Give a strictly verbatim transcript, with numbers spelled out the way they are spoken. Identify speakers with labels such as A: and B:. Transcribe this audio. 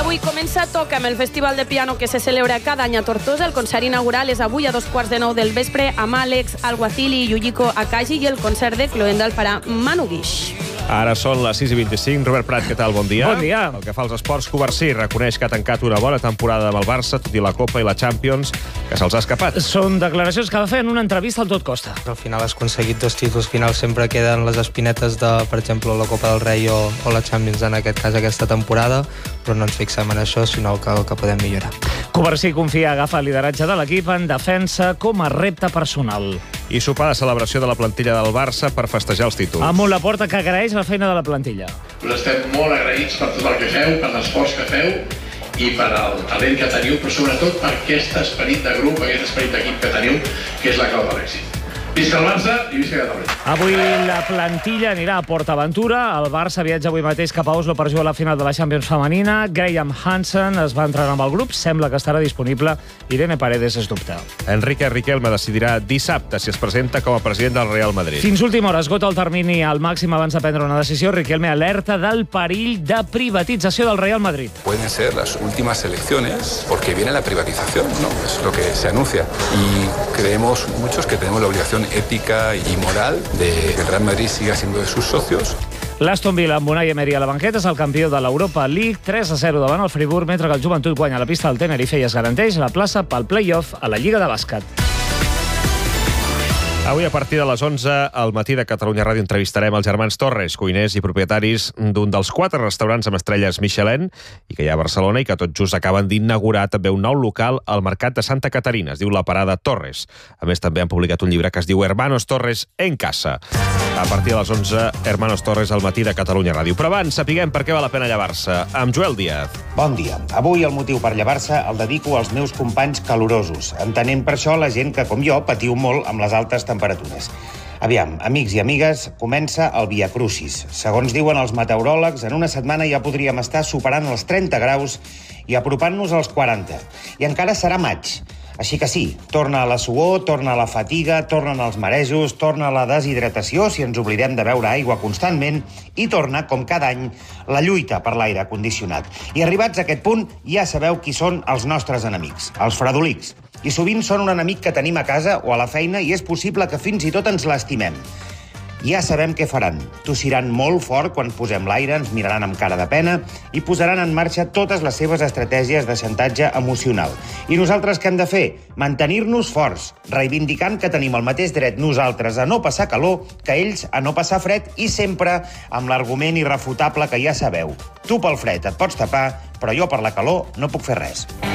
A: Avui comença Toca'm, el festival de piano que se celebra cada any a Tortosa. El concert inaugural és avui a dos quarts de nou del vespre amb Àlex Alguacili i Yujiko Akagi i el concert de Cloendal farà Manu Guix.
B: Ara són les sis i vint-i-cinc. Robert Prat, què tal? Bon dia.
C: Bon dia.
B: El que fa als esports, Covarsí reconeix que ha tancat una bona temporada amb el Barça, tot i la Copa i la Champions, que se'ls ha escapat.
C: Són declaracions que va fer en una entrevista al Tot Costa.
D: Al final has aconseguit dos títols finals, sempre queden les espinetes de, per exemple, la Copa del Rei o, o la Champions, en aquest cas aquesta temporada, però no ens fixem en això, sinó que, que podem millorar.
C: Covarsí confia agafar el lideratge de l'equip en defensa com a repte personal.
B: I sopar de celebració de la plantilla del Barça per festejar els títols.
C: Amunt la porta, que agraeix la feina de la plantilla.
E: Us estem molt agraïts per tot el que feu, per l'esforç que feu i per el talent que teniu, però sobretot per aquest esperit de grup, aquest esperit d'equip que teniu, que és la clau de l'èxit. Visca el Barça i visca Catalunya.
C: Avui la plantilla anirà a PortAventura. El Barça viatja avui mateix cap a Oslo per jugar a la final de la Champions femenina. Graham Hansen es va entrenar amb el grup. Sembla que estarà disponible. Irene Paredes és dubte.
B: Enrique Riquelme decidirà dissabte si es presenta com a president del Real Madrid.
C: Fins última hora esgota el termini al màxim abans de prendre una decisió. Riquelme alerta del perill de privatització del Real Madrid.
F: Pueden ser las últimas elecciones porque viene la privatización, ¿no? Es lo que se anuncia. Y creemos muchos que tenemos la obligación ética y moral de que el Real Madrid siga siendo de sus socios.
C: L'Aston Villa amb Unai Emery a la banqueta és el campió de l'Europa League, tres a zero davant el Friburg, mentre que el Joventut guanya la pista del Tenerife i es garanteix la plaça pel play-off a la Lliga de Bàsquet.
B: Avui, a partir de les onze, al matí de Catalunya Ràdio entrevistarem els germans Torres, cuiners i propietaris d'un dels quatre restaurants amb estrelles Michelin i que hi ha a Barcelona i que tot just acaben d'inaugurar també un nou local al Mercat de Santa Caterina. Es diu La Parada Torres. A més, també han publicat un llibre que es diu Hermanos Torres en casa. A partir de les onze, Hermanos Torres al matí de Catalunya Ràdio. Però abans, sapiguem per què val la pena llevar-se. Amb Joel Díaz.
G: Bon dia. Avui el motiu per llevar-se el dedico als meus companys calorosos, entenent per això la gent que, com jo, patiu molt amb les altes temperatures. Aviam, amics i amigues, comença el Via Crucis. Segons diuen els meteoròlegs, en una setmana ja podríem estar superant els trenta graus i apropant-nos als quaranta. I encara serà maig. Així que sí, torna a la suor, torna a la fatiga, tornen els marejos, torna la deshidratació si ens oblidem de beure aigua constantment i torna, com cada any, la lluita per l'aire condicionat. I arribats a aquest punt, ja sabeu qui són els nostres enemics, els fredolics. I sovint són un enemic que tenim a casa o a la feina i és possible que fins i tot ens l'estimem. Ja sabem què faran. Tossiran molt fort quan posem l'aire, ens miraran amb cara de pena i posaran en marxa totes les seves estratègies de xantatge emocional. I nosaltres què hem de fer? Mantenir-nos forts, reivindicant que tenim el mateix dret nosaltres a no passar calor que ells a no passar fred i sempre amb l'argument irrefutable que ja sabeu. Tu pel fred et pots tapar, però jo per la calor no puc fer res.